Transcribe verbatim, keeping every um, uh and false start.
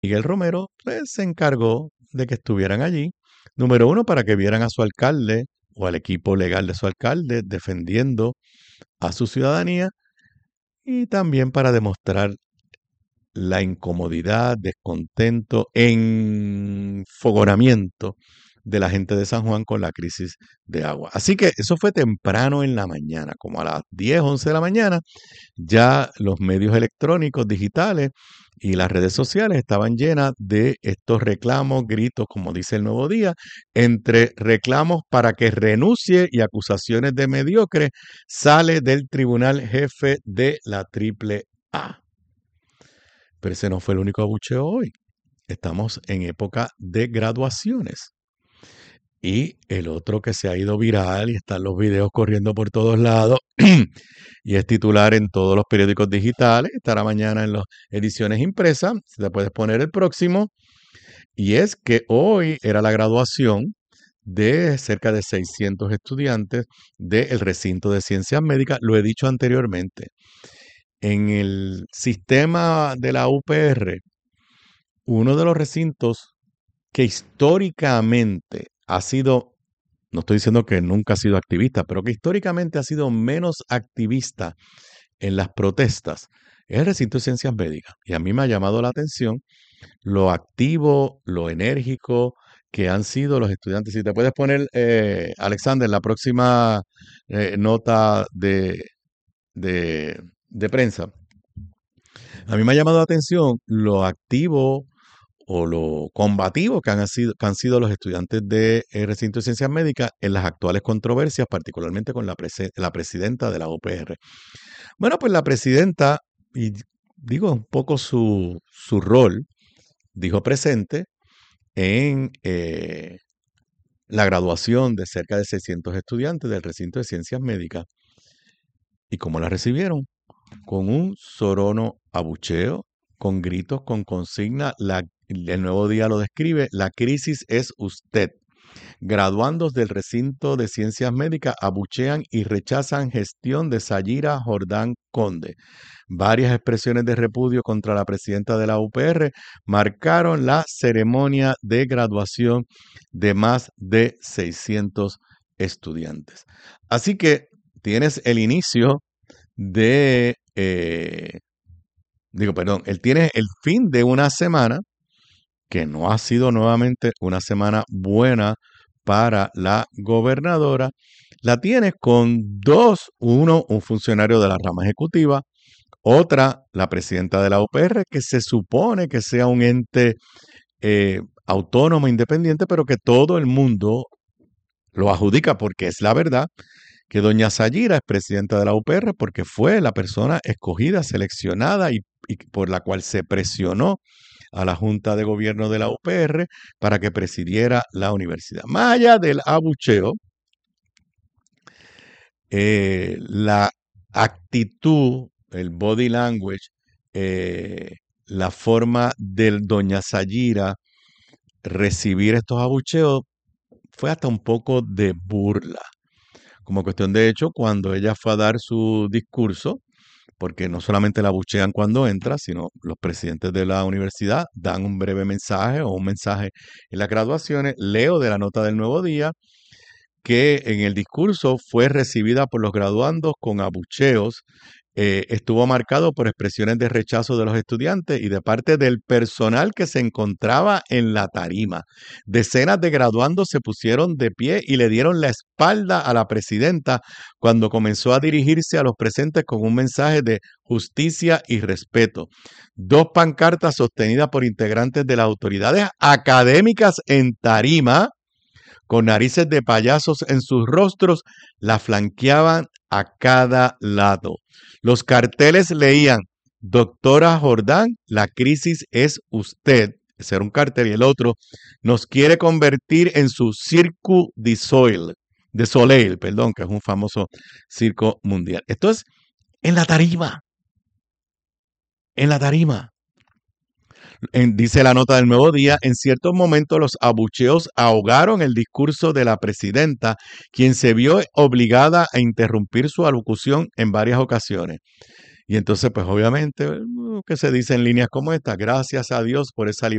Miguel Romero pues, se encargó de que estuvieran allí. Número uno, para que vieran a su alcalde o al equipo legal de su alcalde defendiendo a su ciudadanía y también para demostrar la incomodidad, descontento, enfogonamiento de la gente de San Juan con la crisis de agua. Así que eso fue temprano en la mañana, como a las diez, once de la mañana, ya los medios electrónicos, digitales y las redes sociales estaban llenas de estos reclamos, gritos, como dice el Nuevo Día, entre reclamos para que renuncie y acusaciones de mediocre, sale del tribunal jefe de la Triple A. Pero ese no fue el único abucheo hoy. Estamos en época de graduaciones. Y el otro que se ha ido viral y están los videos corriendo por todos lados y es titular en todos los periódicos digitales, estará mañana en las ediciones impresas, te puedes poner el próximo, y es que hoy era la graduación de cerca de seiscientos estudiantes del recinto de ciencias médicas, lo he dicho anteriormente. En el sistema de la U P R, uno de los recintos que históricamente ha sido, no estoy diciendo que nunca ha sido activista, pero que históricamente ha sido menos activista en las protestas, es el recinto de ciencias médicas. Y a mí me ha llamado la atención lo activo, lo enérgico que han sido los estudiantes. Si te puedes poner, eh, Alexander, la próxima eh, nota de, de, de prensa. A mí me ha llamado la atención lo activo o lo combativo que han sido, que han sido los estudiantes del de recinto de ciencias médicas en las actuales controversias, particularmente con la, prese, la presidenta de la U P R. Bueno, pues la presidenta, y digo un poco su, su rol, dijo presente en eh, la graduación de cerca de seiscientos estudiantes del recinto de ciencias médicas. ¿Y cómo la recibieron? Con un sorono abucheo, con gritos, con consigna. La, el Nuevo Día lo describe, la crisis es usted. Graduandos del recinto de ciencias médicas abuchean y rechazan gestión de Sayira Jordán Conde. Varias expresiones de repudio contra la presidenta de la U P R marcaron la ceremonia de graduación de más de seiscientos estudiantes. Así que tienes el inicio de, eh, digo, perdón, él tiene el fin de una semana que no ha sido nuevamente una semana buena para la gobernadora. La tienes con dos, uno, un funcionario de la rama ejecutiva, otra, la presidenta de la U P R, que se supone que sea un ente eh, autónomo, independiente, pero que todo el mundo lo adjudica porque es la verdad, que doña Sayira es presidenta de la U P R porque fue la persona escogida, seleccionada y, y por la cual se presionó a la Junta de Gobierno de la U P R para que presidiera la universidad. Más allá del abucheo, eh, la actitud, el body language, eh, la forma de doña Sayira recibir estos abucheos fue hasta un poco de burla. Como cuestión de hecho, cuando ella fue a dar su discurso, porque no solamente la abuchean cuando entra, sino los presidentes de la universidad dan un breve mensaje o un mensaje en las graduaciones. Leo de la nota del Nuevo Día que en el discurso fue recibida por los graduandos con abucheos, eh, estuvo marcado por expresiones de rechazo de los estudiantes y de parte del personal que se encontraba en la tarima. Decenas de graduandos se pusieron de pie y le dieron la espalda a la presidenta cuando comenzó a dirigirse a los presentes con un mensaje de justicia y respeto. Dos pancartas sostenidas por integrantes de las autoridades académicas en tarima, con narices de payasos en sus rostros, la flanqueaban a cada lado. Los carteles leían: doctora Jordán, la crisis es usted. Ese era un cartel, y el otro: nos quiere convertir en su Cirque du Soleil, de Soleil, perdón, que es un famoso circo mundial. Esto es en la tarima. En la tarima. En, dice la nota del Nuevo Día, en ciertos momentos los abucheos ahogaron el discurso de la presidenta, quien se vio obligada a interrumpir su alocución en varias ocasiones. Y entonces, pues obviamente, uh, ¿qué se dice en líneas como esta? Gracias a Dios por esa